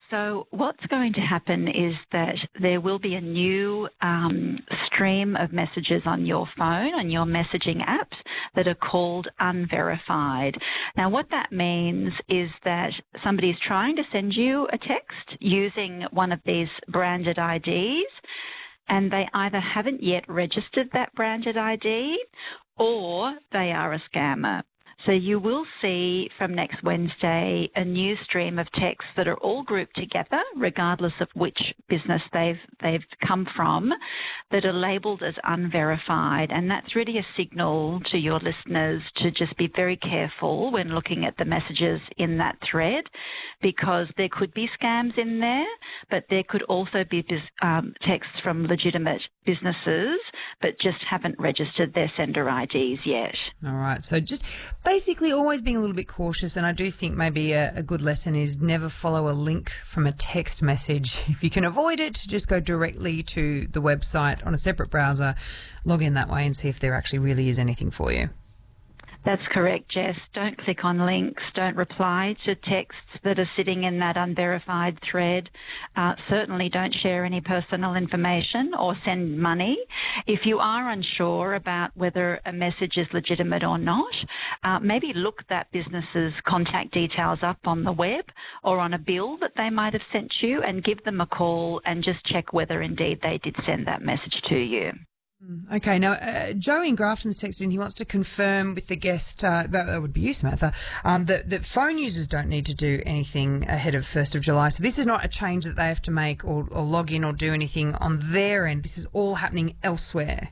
So what's going to happen is that there will be a new stream of messages on your phone, on your messaging apps, that are called unverified. Now, what that means is that somebody's trying to send you a text using one of these branded IDs, and they either haven't yet registered that branded ID or they are a scammer. So you will see from next Wednesday a new stream of texts that are all grouped together, regardless of which business they've come from, that are labelled as unverified. And that's really a signal to your listeners to just be very careful when looking at the messages in that thread, because there could be scams in there, but there could also be texts from legitimate businesses but just haven't registered their sender IDs yet. All right. So just basically always being a little bit cautious, and I do think maybe a good lesson is never follow a link from a text message. If you can avoid it, just go directly to the website on a separate browser, log in that way and see if there actually really is anything for you. That's correct, Jess. Don't click on links. Don't reply to texts that are sitting in that unverified thread. Certainly don't share any personal information or send money. If you are unsure about whether a message is legitimate or not, maybe look that business's contact details up on the web or on a bill that they might have sent you, and give them a call and just check whether indeed they did send that message to you. Okay, now Joe in Grafton's texted in. He wants to confirm with the guest, that would be you, Samantha, that phone users don't need to do anything ahead of 1st of July. So this is not a change that they have to make or log in or do anything on their end. This is all happening elsewhere.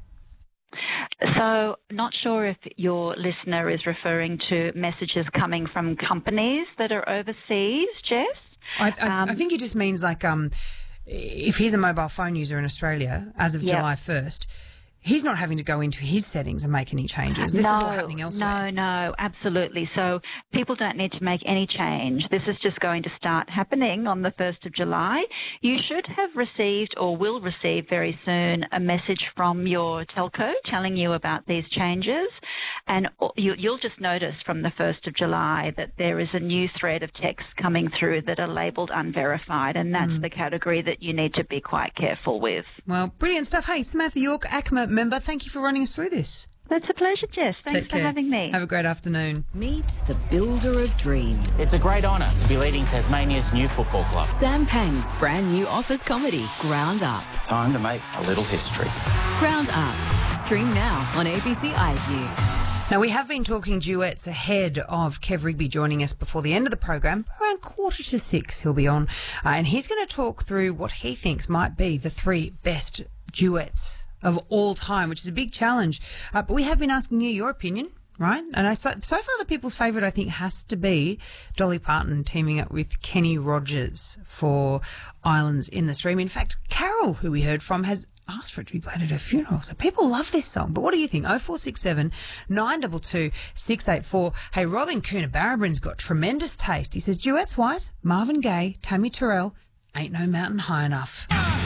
So not sure if your listener is referring to messages coming from companies that are overseas, Jess? I think it just means like if he's a mobile phone user in Australia as of July 1st, he's not having to go into his settings and make any changes. This is all happening elsewhere. No, absolutely. So people don't need to make any change. This is just going to start happening on the 1st of July. You should have received or will receive very soon a message from your telco telling you about these changes. And you'll just notice from the 1st of July that there is a new thread of texts coming through that are labelled unverified, and that's the category that you need to be quite careful with. Well, brilliant stuff. Hey, Samantha York, ACMA member, thank you for running us through this. That's a pleasure, Jess. Thanks for having me. Have a great afternoon. Meet the builder of dreams. It's a great honour to be leading Tasmania's new football club. Sam Pang's brand new office comedy, Ground Up. Time to make a little history. Ground Up. Stream now on ABC iView. Now, we have been talking duets ahead of Kev Rigby joining us before the end of the program. Around 5:45 he'll be on, and he's going to talk through what he thinks might be the 3 best duets of all time, which is a big challenge. But we have been asking you your opinion, right? And so far the people's favourite, I think, has to be Dolly Parton teaming up with Kenny Rogers for Islands in the Stream. In fact, Carol, who we heard from, has asked for it to be played at her funeral. So people love this song. But what do you think? 0467 922 684. Hey, Robin Coonabarabran's got tremendous taste. He says, duets-wise, Marvin Gaye, Tammy Terrell, Ain't No Mountain High Enough.